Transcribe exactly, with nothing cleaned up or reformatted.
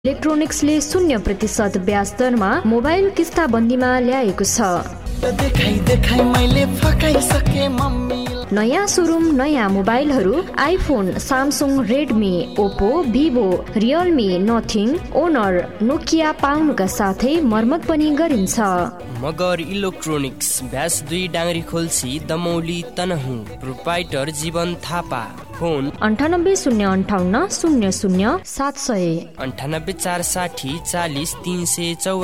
इलेक्ट्रोनिक्सले शून्य प्रतिशत ब्याज दरमा मोबाइल किस्ताबन्दीमा ल्याएको छ। देखाई देखाई मैले फकाइसके मम्मी। नयाँ सोरुम नयाँ मोबाइलहरू iPhone, Samsung, Redmi, Oppo, Vivo, Realme, nothing, owner, Nokia पाउनुका साथै मर्मत पनि गरिन्छ। मगर इलेक्ट्रोनिक्स, ब्यास दुई डाङ्री खोल्सी, दमौली, तनहुँ। प्रोप्राइटर जीवन थापा। फोन अन्ठानब्बे शून्य अन्ठाउन्न शून्य शून्य सात सय अन्ठानब्बे चार साठी चालिस तीन सय चौ